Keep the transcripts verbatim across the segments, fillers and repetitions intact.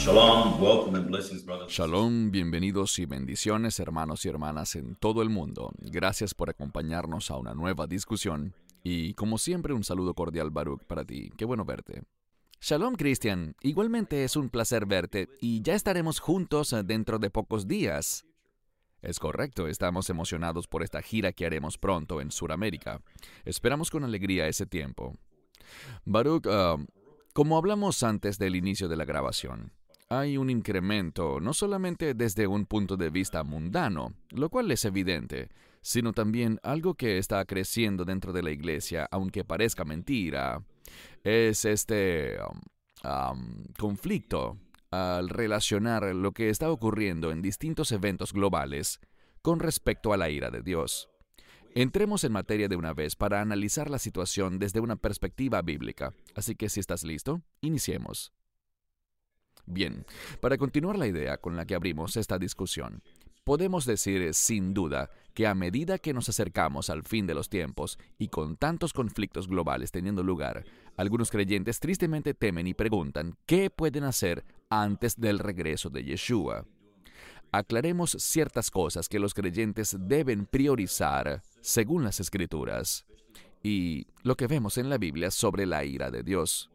Shalom, welcome and blessings, brothers. Shalom, bienvenidos y bendiciones, hermanos y hermanas en todo el mundo. Gracias por acompañarnos a una nueva discusión. Y como siempre, un saludo cordial, Baruch, para ti. Qué bueno verte. Shalom, Cristian. Igualmente es un placer verte y ya estaremos juntos dentro de pocos días. Es correcto, estamos emocionados por esta gira que haremos pronto en Sudamérica. Esperamos con alegría ese tiempo. Baruch, uh, como hablamos antes del inicio de la grabación, hay un incremento no solamente desde un punto de vista mundano, lo cual es evidente, sino también algo que está creciendo dentro de la iglesia, aunque parezca mentira, es este um, um, conflicto al relacionar lo que está ocurriendo en distintos eventos globales con respecto a la ira de Dios. Entremos en materia de una vez para analizar la situación desde una perspectiva bíblica, así que si estás listo, iniciemos. Bien, para continuar la idea con la que abrimos esta discusión, podemos decir sin duda que a medida que nos acercamos al fin de los tiempos y con tantos conflictos globales teniendo lugar, algunos creyentes tristemente temen y preguntan qué pueden hacer antes del regreso de Yeshua. Aclaremos ciertas cosas que los creyentes deben priorizar según las Escrituras y lo que vemos en la Biblia sobre la ira de Dios.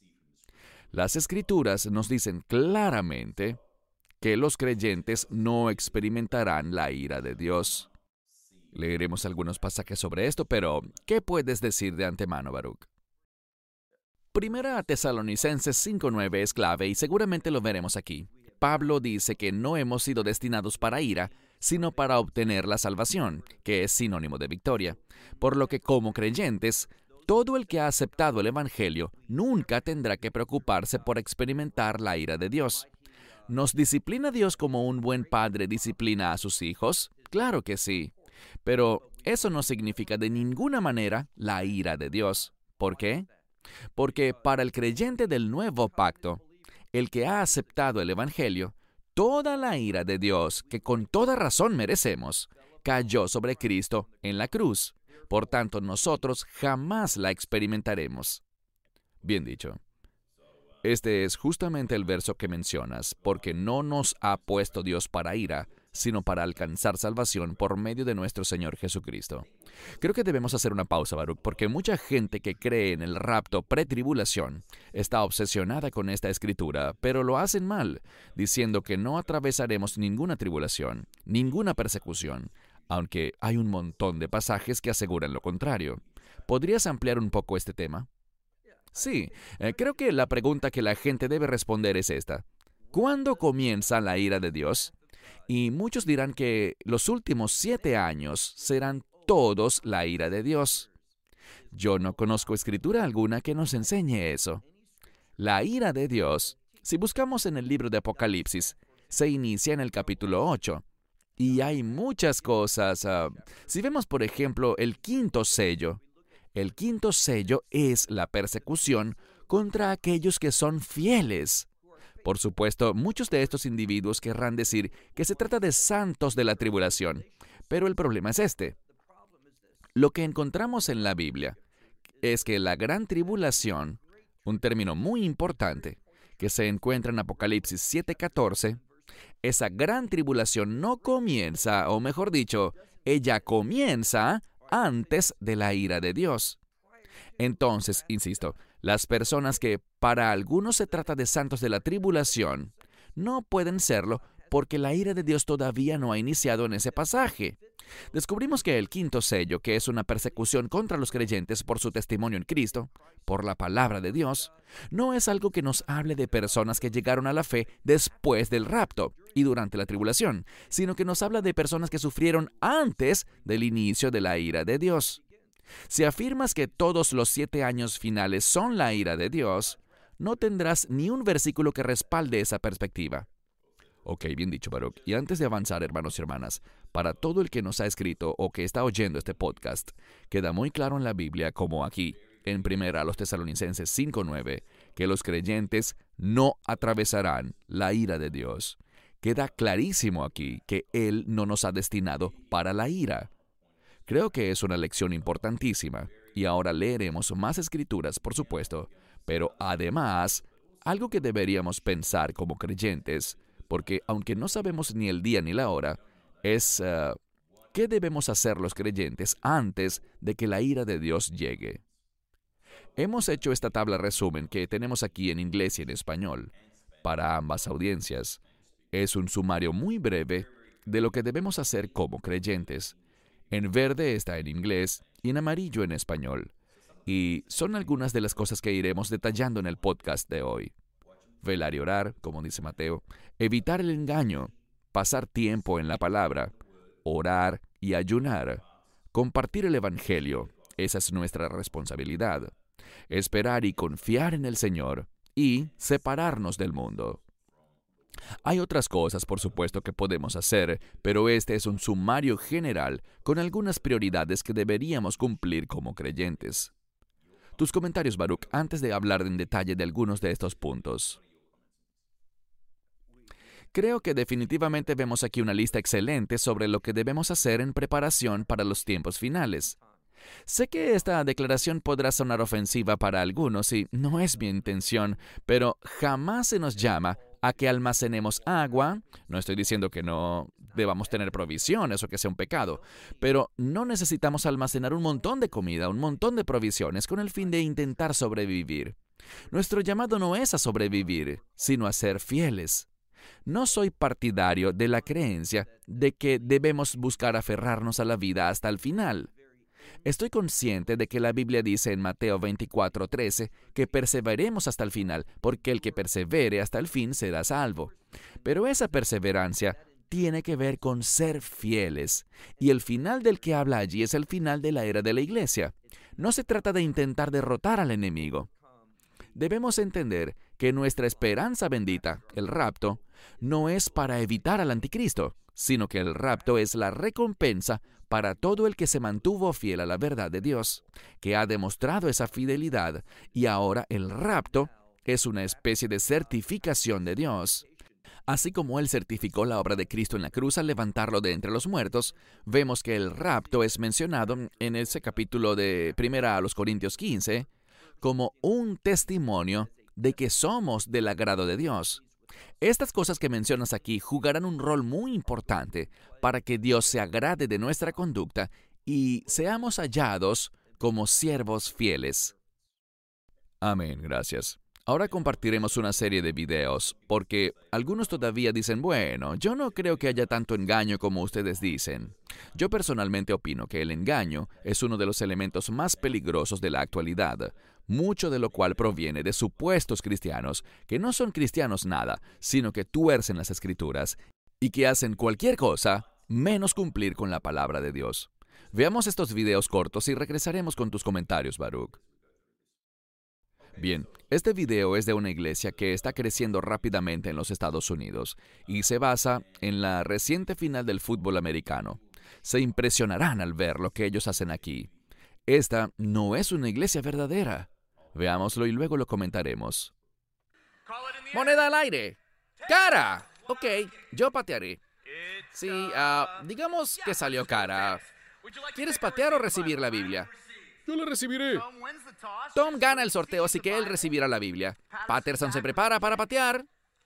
Las Escrituras nos dicen claramente que los creyentes no experimentarán la ira de Dios. Leeremos algunos pasajes sobre esto, pero ¿qué puedes decir de antemano, Baruch? Primera a Tesalonicenses cinco nueve es clave y seguramente lo veremos aquí. Pablo dice que no hemos sido destinados para ira, sino para obtener la salvación, que es sinónimo de victoria. Por lo que como creyentes, todo el que ha aceptado el Evangelio nunca tendrá que preocuparse por experimentar la ira de Dios. ¿Nos disciplina Dios como un buen padre disciplina a sus hijos? Claro que sí. Pero eso no significa de ninguna manera la ira de Dios. ¿Por qué? Porque para el creyente del nuevo pacto, el que ha aceptado el Evangelio, toda la ira de Dios, que con toda razón merecemos, cayó sobre Cristo en la cruz. Por tanto, nosotros jamás la experimentaremos. Bien dicho. Este es justamente el verso que mencionas, porque no nos ha puesto Dios para ira, sino para alcanzar salvación por medio de nuestro Señor Jesucristo. Creo que debemos hacer una pausa, Baruch, porque mucha gente que cree en el rapto pretribulación está obsesionada con esta escritura, pero lo hacen mal, diciendo que no atravesaremos ninguna tribulación, ninguna persecución, aunque hay un montón de pasajes que aseguran lo contrario. ¿Podrías ampliar un poco este tema? Sí, eh, creo que la pregunta que la gente debe responder es esta. ¿Cuándo comienza la ira de Dios? Y muchos dirán que los últimos siete años serán todos la ira de Dios. Yo no conozco escritura alguna que nos enseñe eso. La ira de Dios, si buscamos en el libro de Apocalipsis, se inicia en el capítulo ocho. Y hay muchas cosas. Uh, si vemos, por ejemplo, el quinto sello, el quinto sello es la persecución contra aquellos que son fieles. Por supuesto, muchos de estos individuos querrán decir que se trata de santos de la tribulación, pero el problema es este. Lo que encontramos en la Biblia es que la gran tribulación, un término muy importante, que se encuentra en Apocalipsis siete catorce, esa gran tribulación no comienza, o mejor dicho, ella comienza antes de la ira de Dios. Entonces, insisto, las personas que para algunos se trata de santos de la tribulación, no pueden serlo porque la ira de Dios todavía no ha iniciado en ese pasaje. Descubrimos que el quinto sello, que es una persecución contra los creyentes por su testimonio en Cristo, por la palabra de Dios, no es algo que nos hable de personas que llegaron a la fe después del rapto y durante la tribulación, sino que nos habla de personas que sufrieron antes del inicio de la ira de Dios. Si afirmas que todos los siete años finales son la ira de Dios, no tendrás ni un versículo que respalde esa perspectiva. Ok, bien dicho, Baruch. Y antes de avanzar, hermanos y hermanas, para todo el que nos ha escrito o que está oyendo este podcast, queda muy claro en la Biblia, como aquí, en primera a los Tesalonicenses cinco nueve, que los creyentes no atravesarán la ira de Dios. Queda clarísimo aquí que Él no nos ha destinado para la ira. Creo que es una lección importantísima, y ahora leeremos más escrituras, por supuesto, pero además algo que deberíamos pensar como creyentes, porque aunque no sabemos ni el día ni la hora, es uh, ¿qué debemos hacer los creyentes antes de que la ira de Dios llegue? Hemos hecho esta tabla resumen que tenemos aquí en inglés y en español, para ambas audiencias. Es un sumario muy breve de lo que debemos hacer como creyentes. En verde está en inglés y en amarillo en español. Y son algunas de las cosas que iremos detallando en el podcast de hoy. Velar y orar, como dice Mateo, evitar el engaño, pasar tiempo en la palabra, orar y ayunar, compartir el evangelio, esa es nuestra responsabilidad, esperar y confiar en el Señor y separarnos del mundo. Hay otras cosas, por supuesto, que podemos hacer, pero este es un sumario general con algunas prioridades que deberíamos cumplir como creyentes. Tus comentarios, Baruch, antes de hablar en detalle de algunos de estos puntos. Creo que definitivamente vemos aquí una lista excelente sobre lo que debemos hacer en preparación para los tiempos finales. Sé que esta declaración podrá sonar ofensiva para algunos y no es mi intención, pero jamás se nos llama a que almacenemos agua. No estoy diciendo que no debamos tener provisiones o que sea un pecado, pero no necesitamos almacenar un montón de comida, un montón de provisiones con el fin de intentar sobrevivir. Nuestro llamado no es a sobrevivir, sino a ser fieles. No soy partidario de la creencia de que debemos buscar aferrarnos a la vida hasta el final. Estoy consciente de que la Biblia dice en Mateo veinticuatro trece que perseveremos hasta el final, porque el que persevere hasta el fin será salvo. Pero esa perseverancia tiene que ver con ser fieles, y el final del que habla allí es el final de la era de la iglesia. No se trata de intentar derrotar al enemigo. Debemos entender que nuestra esperanza bendita, el rapto, no es para evitar al anticristo, sino que el rapto es la recompensa para todo el que se mantuvo fiel a la verdad de Dios, que ha demostrado esa fidelidad, y ahora el rapto es una especie de certificación de Dios. Así como Él certificó la obra de Cristo en la cruz al levantarlo de entre los muertos, vemos que el rapto es mencionado en ese capítulo de Primera a los Corintios quince como un testimonio de que somos del agrado de Dios. Estas cosas que mencionas aquí jugarán un rol muy importante para que Dios se agrade de nuestra conducta y seamos hallados como siervos fieles. Amén, gracias. Ahora compartiremos una serie de videos, porque algunos todavía dicen, bueno, yo no creo que haya tanto engaño como ustedes dicen. Yo personalmente opino que el engaño es uno de los elementos más peligrosos de la actualidad, mucho de lo cual proviene de supuestos cristianos que no son cristianos nada, sino que tuercen las Escrituras y que hacen cualquier cosa menos cumplir con la palabra de Dios. Veamos estos videos cortos y regresaremos con tus comentarios, Baruch. Bien, este video es de una iglesia que está creciendo rápidamente en los Estados Unidos y se basa en la reciente final del fútbol americano. Se impresionarán al ver lo que ellos hacen aquí. Esta no es una iglesia verdadera. Veámoslo y luego lo comentaremos. Moneda al aire. ¡Cara! Ok, yo patearé. Sí, uh, digamos que salió cara. ¿Quieres patear o recibir la Biblia? Yo la recibiré. Tom gana el sorteo, así que él recibirá la Biblia. Patterson se prepara para patear.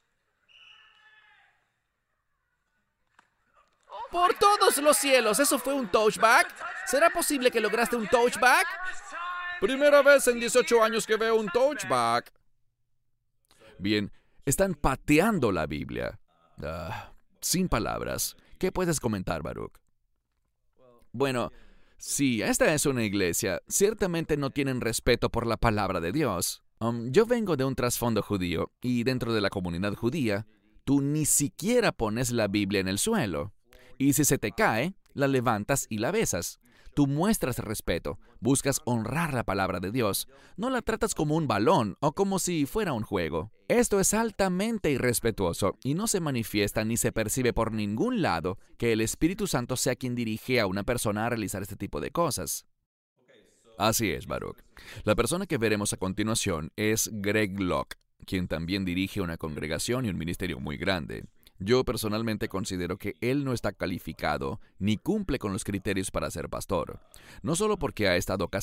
¡Por todos los cielos! ¿Eso fue un touchback? ¿Será posible que lograste un touchback? Primera vez en dieciocho años que veo un touchback. Bien, están pateando la Biblia. Uh, sin palabras. ¿Qué puedes comentar, Baruch? Bueno, si esta es una iglesia, ciertamente no tienen respeto por la palabra de Dios. Um, yo vengo de un trasfondo judío, y dentro de la comunidad judía, tú ni siquiera pones la Biblia en el suelo. Y si se te cae, la levantas y la besas. Tú muestras respeto, buscas honrar la palabra de Dios. No la tratas como un balón o como si fuera un juego. Esto es altamente irrespetuoso y no se manifiesta ni se percibe por ningún lado que el Espíritu Santo sea quien dirige a una persona a realizar este tipo de cosas. Así es, Baruch. La persona que veremos a continuación es Greg Locke, quien también dirige una congregación y un ministerio muy grande. Yo personalmente considero que él no está calificado ni cumple con los criterios para ser pastor, no solo porque ha estado casado